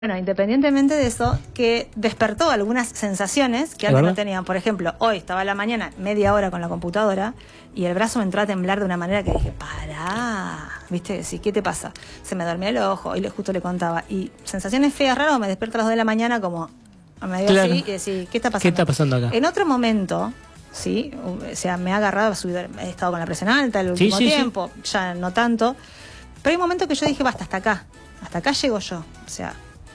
Bueno, independientemente de eso, que despertó algunas sensaciones que antes no tenían. Por ejemplo, hoy estaba a la mañana media hora con la computadora y el brazo me entró a temblar de una manera que dije, pará, ¿viste? Sí, ¿qué te pasa? Se me dormía el ojo y justo le contaba. Y sensaciones feas, raras, me despierto a las 2 de la mañana como medio claro. así y decir, ¿qué está pasando? ¿Qué está pasando acá? En otro momento, sí, o sea, me ha agarrado, he estado con la presión alta el último tiempo, ya no tanto. Pero hay un momento que yo dije, basta, hasta acá llego yo. O sea,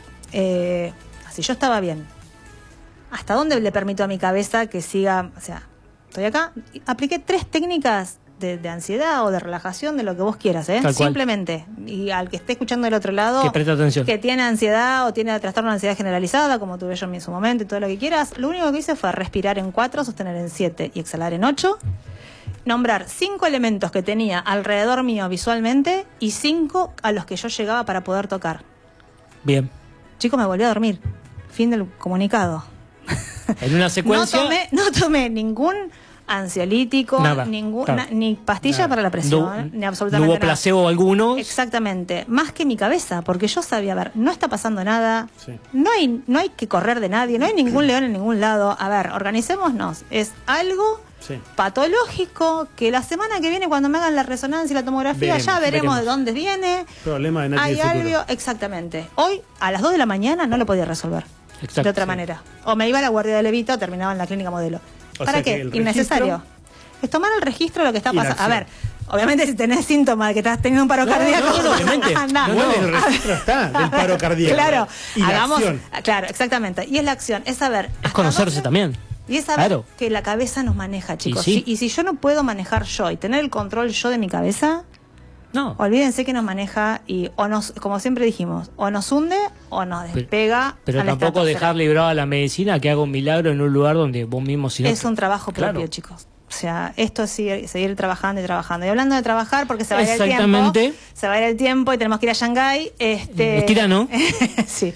si yo estaba bien, ¿hasta dónde le permito a mi cabeza que siga? O sea, estoy acá, apliqué 3 técnicas de ansiedad o de relajación, de lo que vos quieras, simplemente. Y al que esté escuchando del otro lado, que preste atención, que tiene ansiedad o tiene trastorno de ansiedad generalizada, como tuve yo en su momento y todo lo que quieras, lo único que hice fue respirar en 4, sostener en 7 y exhalar en 8. Nombrar 5 elementos que tenía alrededor mío visualmente y 5 a los que yo llegaba para poder tocar. Bien. Chicos, me volví a dormir. Fin del comunicado. En una secuencia. No tomé ningún ansiolítico, ni pastilla para la presión, ni absolutamente nada. ¿No hubo placebo alguno? Exactamente. Más que mi cabeza, porque yo sabía, a ver, no está pasando nada, no hay que correr de nadie, no hay ningún león en ningún lado. A ver, organicémonos. Es algo patológico que la semana que viene, cuando me hagan la resonancia y la tomografía, ya veremos de dónde viene. Problema de nadie. Hay algo, exactamente. Hoy, a las 2 de la mañana, no lo podía resolver. De otra manera. O me iba a la guardia de Levita o terminaba en la clínica modelo. ¿Para qué? Innecesario. Es tomar el registro de lo que está pasando. A ver, obviamente si tenés síntomas de que estás teniendo un paro cardíaco. No, obviamente. El registro está del paro cardíaco. Claro, y hagamos. La acción. Claro, exactamente. Y es la acción, es saber. Es conocerse también. Y es saber que la cabeza nos maneja, chicos. Y si yo no puedo manejar yo y tener el control yo de mi cabeza, olvídense que nos maneja y o nos, como siempre dijimos, o nos hunde o nos despega. Pero tampoco dejar librado a la medicina que haga un milagro en un lugar donde vos mismo es un trabajo propio, chicos. O sea, esto es seguir trabajando y trabajando. Y hablando de trabajar, porque se va a ir el tiempo. Se va a ir el tiempo y tenemos que ir a Shanghái. Mentira, ¿no? Sí.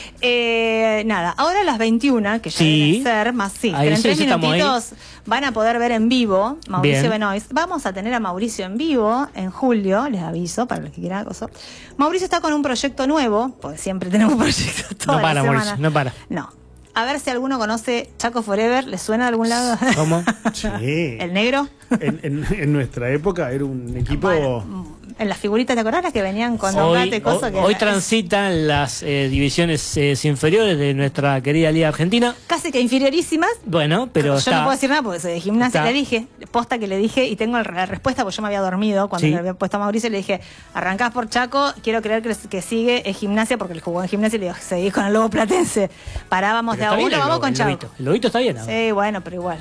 Nada, ahora a las 21, que ya deben ser, más pero en 3 minutitos van a poder ver en vivo Mauricio Benoist. Vamos a tener a Mauricio en vivo en julio, les aviso, para los que quieran cosa. Mauricio está con un proyecto nuevo, porque siempre tenemos proyectos toda la semana. Mauricio, no para. No. A ver si alguno conoce Chaco Forever, ¿les suena de algún lado? ¿Cómo? Sí. ¿El negro? En nuestra época era un equipo... Bueno, en las figuritas, ¿te acordás que venían con Dongate? Hoy transitan las divisiones inferiores de nuestra querida Liga Argentina. Casi que inferiorísimas. Bueno, pero yo no puedo decir nada porque soy de gimnasia. Le dije, posta que le dije, y tengo la respuesta porque yo me había dormido cuando le había puesto a Mauricio. Le dije, arrancás por Chaco, quiero creer que sigue en gimnasia porque él jugó en gimnasia y le digo, seguís con el Lobo Platense. Parábamos de a uno, vamos con Chaco. El lobito está bien. Sí, bueno, pero igual.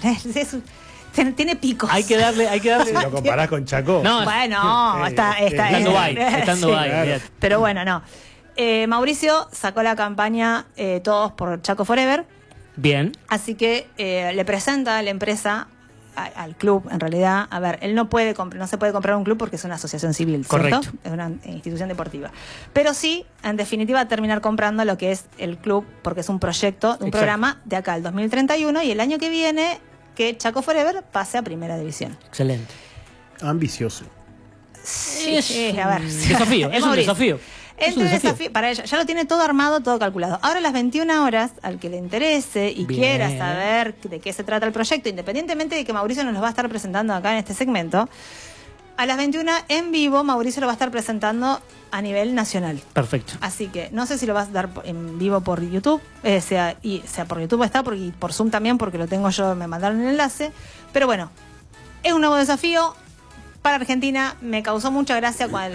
Tiene picos. Hay que darle. Si lo comparás con Chaco. No, bueno, está en Dubái. Está en Dubái. Claro. Pero bueno, no. Mauricio sacó la campaña Todos por Chaco Forever. Bien. Así que le presenta a la empresa, al club, en realidad. A ver, él no se puede comprar un club porque es una asociación civil, ¿cierto? Correcto. Es una institución deportiva. Pero sí, en definitiva, terminar comprando lo que es el club, porque es un proyecto, un programa de acá al 2031 y el año que viene que Chaco Forever pase a Primera División. Excelente. Ambicioso. Sí, a ver. Desafío, es un desafío. Es un desafío para ella. Ya lo tiene todo armado, todo calculado. Ahora a las 21 horas, al que le interese y quiera saber de qué se trata el proyecto, independientemente de que Mauricio nos lo va a estar presentando acá en este segmento, a las 21 en vivo Mauricio lo va a estar presentando a nivel nacional. Perfecto. Así que no sé si lo vas a dar en vivo por YouTube, sea por YouTube está, y por Zoom también, porque lo tengo yo, me mandaron el enlace. Pero bueno, es un nuevo desafío para Argentina. Me causó mucha gracia cuando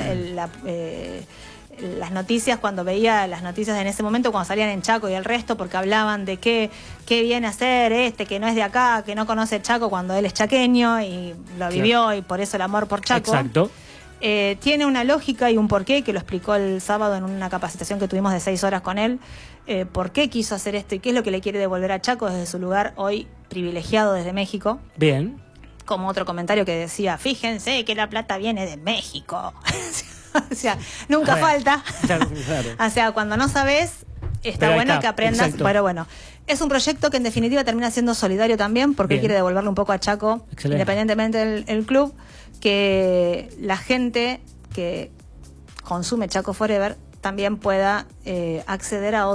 las noticias, cuando veía las noticias en ese momento, cuando salían en Chaco y el resto, porque hablaban de qué viene a hacer que no es de acá, que no conoce Chaco cuando él es chaqueño y lo vivió y por eso el amor por Chaco. Exacto. Tiene una lógica y un porqué que lo explicó el sábado en una capacitación que tuvimos de 6 horas con él. ¿Por qué quiso hacer esto y qué es lo que le quiere devolver a Chaco desde su lugar hoy privilegiado desde México? Bien. Como otro comentario que decía, fíjense que la plata viene de México. O sea, nunca falta. Claro. O sea, cuando no sabes, está bueno que aprendas. Exacto. Pero bueno, es un proyecto que en definitiva termina siendo solidario también, porque él quiere devolverle un poco a Chaco, independientemente del club, que la gente que consume Chaco Forever también pueda acceder a